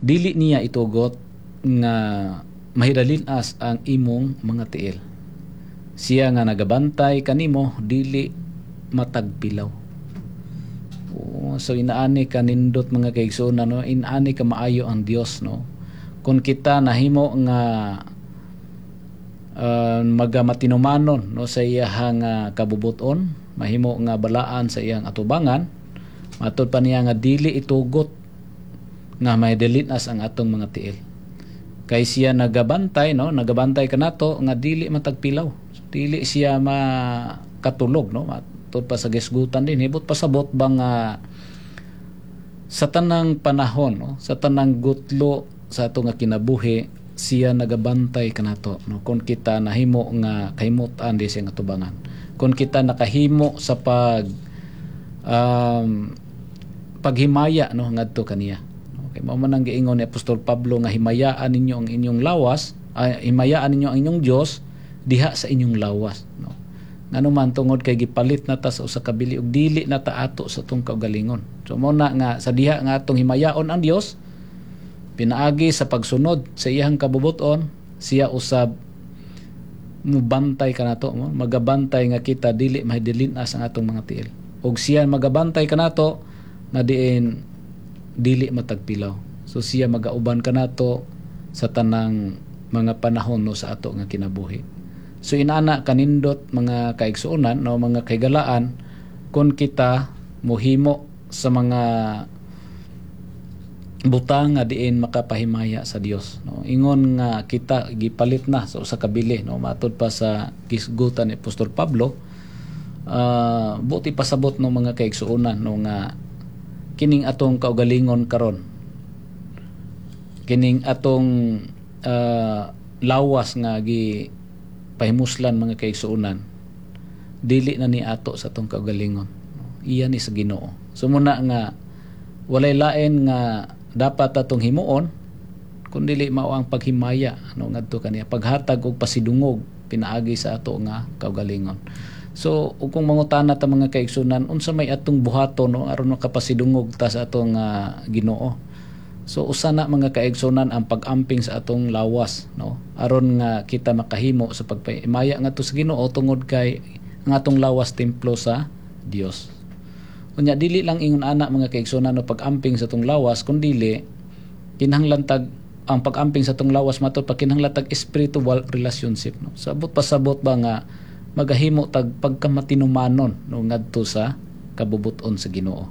dili niya itugot nga mahidalinas ang imong mga tiil. Siya nga nagabantay kanimo dili matagpilaw. So inaani ka nindot mga kaigsunan, no? Inaani ka maayo ang Dios, no? Kung kita nahimo nga magamatinumanon, no, sa iyang kabubuton, mahimo nga balaan sa iyang atubangan, matod pa niya nga dili itugot nga may delinas ang atong mga tiil. Kay siya nagabantay, no, nagabantay kanato nga dili matagpilaw. So, dili siya makatulog, no, matod pa sa gisgutan din, hibot pasabot bang sa tanang panahon, no, sa tanang gutlo sa ato nga kinabuhi, siya nagabantay kanato, no, kung kita nahimo nga kahimutan di siya nga tubangan, kung kita nakahimo sa paghimaya, no, ngadto kaniya. Okay, mao man ang giingon ni Apostol Pablo nga himayaan ninyo ang inyong lawas, himayaan ninyo ang inyong Dios diha sa inyong lawas, no. Ngano man tungod kay gipalit na ta sa usa ka bili ug dili na ta ato sa tong kaugalingon. So mo na nga sa diha nga atong himayaon ang Dios, pinaagi sa pagsunod sa iyang kabubuton, siya usab mubantay kanato, mo magabantay nga kita dili mahidilinas ang atong mga tiil. Ug siya magabantay kanato nga diin dili matagpilaw. So siya magauban kanato sa tanang mga panahon, no, sa ato nga kinabuhi. So inana kanindot mga kaigsuonan, no, mga kaigalaan, kung kita mohimo sa mga butang nga diin makapahimaya sa Dios, no. Ingon nga kita gipalit na sa usa ka bili, no, matud pa sa gisgutan ni Apostol Pablo, buti pasabot no mga kaigsuonan, no, nga kining atong kaugalingon karon, kining atong lawas nga gi pahimuslan mga kaigsuonan, dili na ni ato sa atong kaugalingon, no. Iya ni sa Ginoo. So muna nga walay lain nga dapat atong himuon kundi mao ang paghimaya, no, ngadto kaniya paghatag og pasidungog pinaagi sa ato nga kaugalingon. So ug kung mangutana ta mga kaigsunan, unsa may atong buhaton, no, aron makapasidungog ta sa atong Ginoo. So usa na mga kaigsunan ang pag-amping sa atong lawas, no, aron nga kita makahimo sa pagpahimaya ngadto sa Ginoo tungod kay ang atong lawas templo sa Dios. Unya dili lang ingon ana mga kaigsunan no pag-amping sa atong lawas, kun dili kinahanglan tag ang pag-amping sa atong lawas matud pa kinahanglan tag spiritual relationship, no. Sabot pasabot ba nga magahimo tag pagkamatinumanon, no, ngadto sa kabubuton sa Ginoo.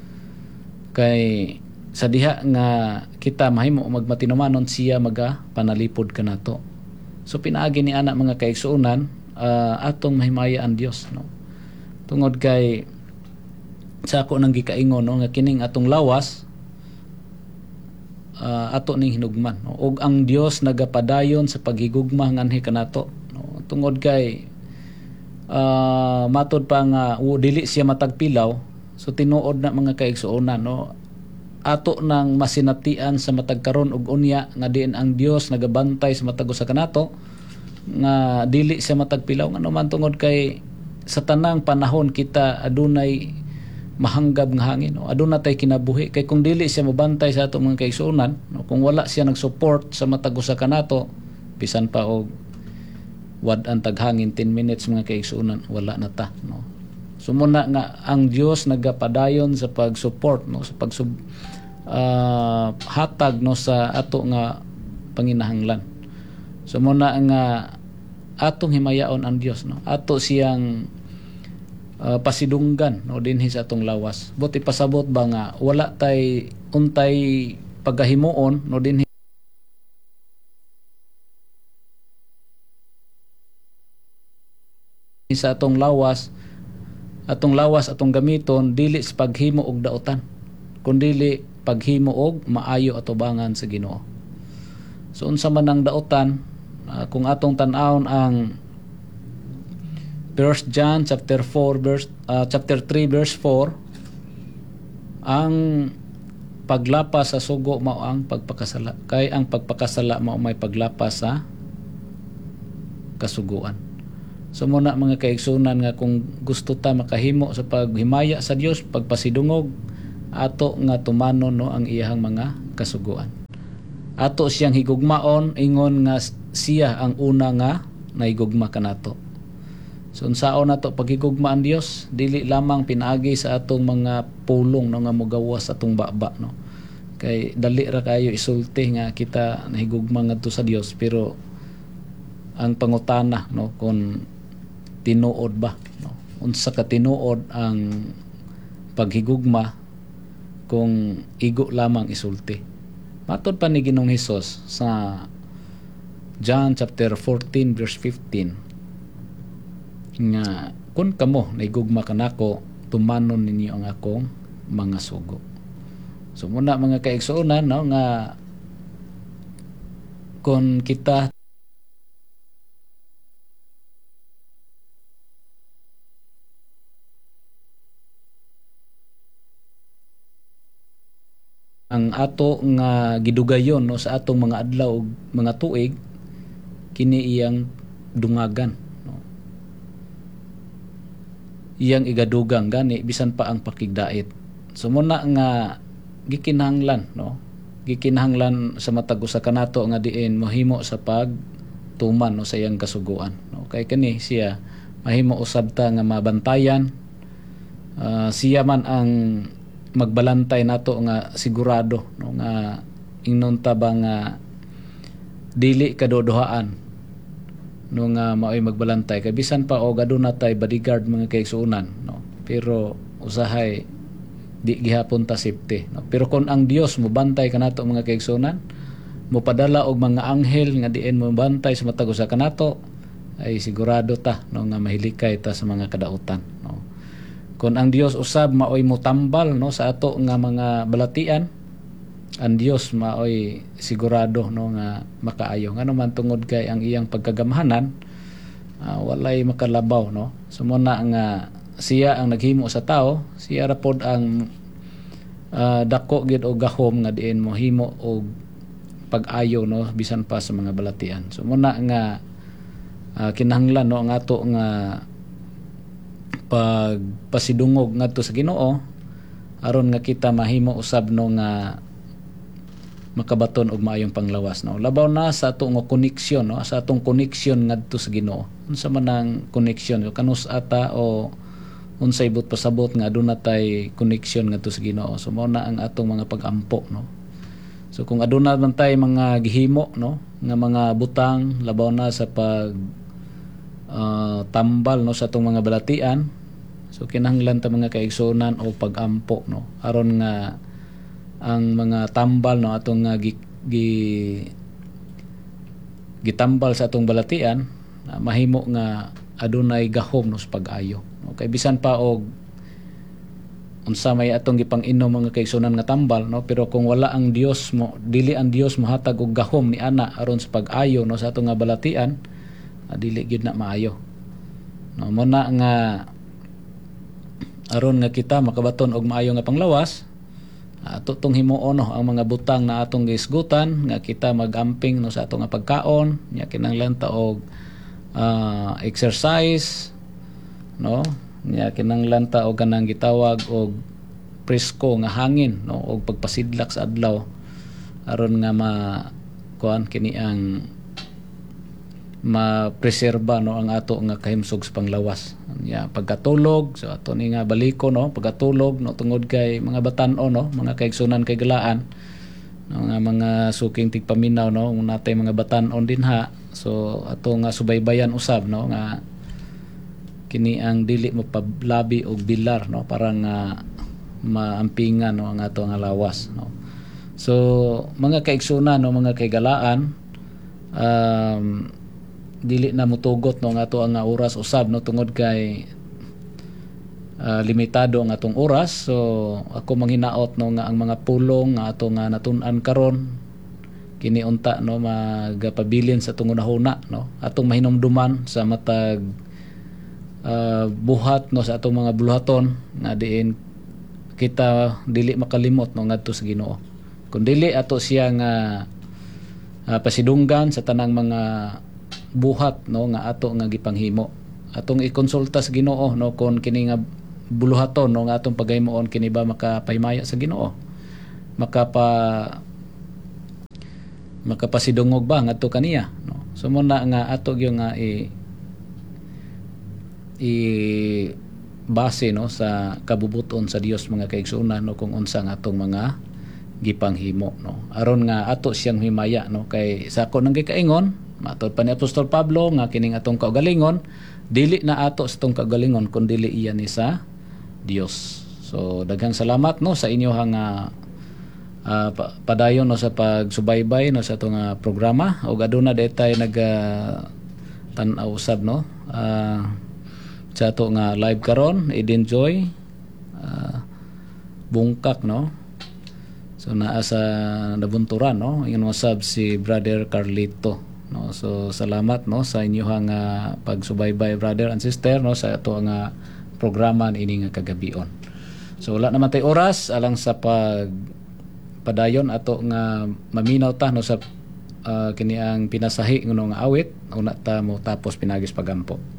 Kay sa diha nga kita mahimo magmatinumanon, siya panalipod kanato. So pinaagi ni ana mga kaigsuonan, atong mahimaya ang Dios, no. Tungod kay sa ako nang gikaingon, no, nga kining atong lawas ato ning hinugman, no. Ug ang Dios nagapadayon sa paghigugma nganhi kanato, no. Tungod kay matod pa nga dili siya matagpilaw, so tinuod na mga kaigsuonan, no, ato nang masinatian sa matag karon ug unya nga diin ang Dios nagabantay sa matag usa kanato nga dili siya matagpilaw, ngano man tungod kay sa tanang panahon kita adunay mahanggab nga hangin, no. Aduna tay kinabuhi kay kung dili siya mobantay sa ato mga kaigsuonan, no, kung wala siya nagsupport sa matag usa kanato, bisan pa og wad ang taghangin 10 minutes mga kaigsuonan, wala na ta, no. So muna nga ang Dios nagapadayon sa pag-support, no, sa hatag, no, sa ato nga panginahanglan. So muna nga atong himayaon ang Dios, no, ato siyang pasidunggan, no, dinhi sa atong lawas. Buti pasabot ba nga wala tay untay pagahimuon, no, dinhi sa atong lawas atong gamiton dili sa paghimo og daotan, kundi paghimo og maayo atubangan sa Ginoo. So unsa man ang daotan, kung atong tan-awon ang 1 John chapter 3 verse 4, ang paglapas sa sugo mao ang pagpakasala, kay ang pagpakasala mao may paglapas sa kasuguan. So muna mga kaigsunan nga kung gusto ta makahimo sa paghimaya sa Dios, pagpasidungog ato nga tumanon, no, ang iyang mga kasuguan. ato siyang higugmaon ingon nga siya ang una nga nahigugma kanato. So unsaon nato paghigugma ang Dios, dili lamang pinaagi sa atong mga pulong no nga mogawas atong baba no. Kay dali ra kayo isulti nga kita nahigugma ngadto sa Dios, pero ang pangutana no kung tinuod ba no. Unsa ka tinuod ang paghigugma kung igo lamang isulti. Matod pa ni Ginoong Hesus sa John chapter 14 verse 15 nga kun kamo naigugma kanako, tumanon ninyo ang akong mga sugo. So muna mga kaigsuonan no nga kung kita ang ato nga gidugayon no sa atong mga adlaw ug mga tuig, kini iyang dungagan no. Iyang igadugang gani bisan pa ang pakigdait. So muna nga gikinahanglan no, gikinahanglan sa matag usa kanato nga diin mahimo sa pagtuman no sa iyang kasuguan no. Kay kani siya mahimo usab ta nga mabantayan, siya man ang magbalantay nato nga sigurado no nga ingnon ta ba nga dili kadodohaan no nga mao'y magbalantay kay bisan pa og aduna tay bodyguard mga kaigsuonan no, pero usahay di gihapon ta safety no. Pero kung ang Dios mo bantay kanato mga kaigsuonan, mo padala og mga anghel nga diin mo bantay sa matag usa kanato, ay sigurado ta no nga mahilikay ta sa mga kadautan no. Kung ang Dios usab maoy mo tambal no sa ato nga mga balatian, ang Dios maoy sigurado no nga makaayo. Ngano man tungod kay ang iyang pagkagamhanan, walay makalabaw no. So muna nga siya ang naghimo sa tao, siya ra pod ang dako gid og gahom nga diin mo himo og pag-ayo no bisan pa sa mga balatian. So muna nga kinahanglan no ang ato nga pagpasidungog ngadto sa Ginoo aron nga kita mahimo usab no nga makabaton og maayong panglawas no. Labaw na sa ato nga koneksyon no, sa atong koneksyon ngadto sa Ginoo. Unsa man ang koneksyon kanus ata o unsay but pasabot nga aduna tay koneksyon ngadto sa Ginoo. So mao na ang atong mga pag-ampo no. So kung aduna man tay mga gihimo no nga mga butang labaw na sa pag tambal no sa atong mga balatian, so kinahanglan ta mga kaigsuonan o pag-ampo no aron nga ang mga tambal no atong nga gitambal sa atong balatian mahimo nga adunay gahom no sa pag-ayo no. Kay bisan pa og unsa may atong gipang-inom mga kaigsuonan nga tambal no, pero kung wala ang Dios mo, dili ang Dios mohatag og gahom ni ana aron sa pag-ayo no sa atong nga balatian, dili gyud na maayo no. Muna nga aron nga kita makabaton og maayo nga panglawas, ato tong himuon no ang mga butang na atong giisgutan nga kita magamping no sa atong nga pagkaon, nya kinahanglan ta og exercise no, nya kinahanglan ta og kanang gitawag og presko nga hangin no og pagpasidlak sa adlaw aron nga kuan kini ang ma-preserba no ang ato nga kahimsog sa panglawas. Ya pagkatulog, so ato ni nga baliko no pagkatulog no tungod kay mga batan-o no, mga kaigsunan kay galaan no, nga mga suking tigpaminaw no natay mga batan-on dinha. So ato nga subaybayan usab no nga kini ang dili mo pablabi og bilar no para nga maampingan no ang ato nga lawas no. So mga kaigsunan no mga kaigalaan, dili na mutugot no nga ato ang oras usab no tungod kay limitado ang atong oras. So ako manghinaot no nga ang mga pulong nga ato nga natun-an karon kini unta no magapabilin sa atong unahuna no, atong mahinumduman sa matag buhat no sa atong mga buluhaton nga diin kita dili makalimot no ngadto sa Ginoo. Kun dili ato siya nga pasidunggan sa tanang mga buhat no nga ato nga gipanghimo, atong ikonsulta sa Ginoo no kun kini nga buluhaton no nga atong pagaymoon kini ba makapahimaya sa Ginoo, makapasidungog ba ngadto kaniya, no? So muna nga ato gyud nga i base, no, sa kabubuton sa Dios mga kaigsuonan, no, kung unsa nga atong mga gipanghimo, no, aron nga ato siyang himaya, no, kay sa ako nang gikaingon matod pa ni Apostol Pablo nga kining atong kaugalingon dili na ato sa atong kaugalingon kundi iyan ni sa Dios. So daghang salamat, no, sa inyo nga padayon, no, sa pagsubaybay, no, sa atong programa, ug aduna detay tan-aw usab, no, sa ato nga live karon. I-enjoy bungkak, no, so naa sa nabunturan, no, ingon usab si Brother Carlito, no. So salamat, no, sa inyo nga pagsubaybay, brother and sister, no, sa ato nga programa ini nga kagabion. So wala naman tay oras alang sa padayon ato nga maminaw ta, no, sa kini ang pinasahi nga awit una ta mo tapos pinagis pagampo.